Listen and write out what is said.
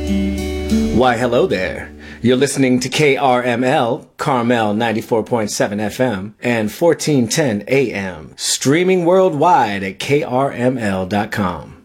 Why, hello there. You're listening to KRML, Carmel 94.7 FM and 1410 AM, streaming worldwide at krml.com.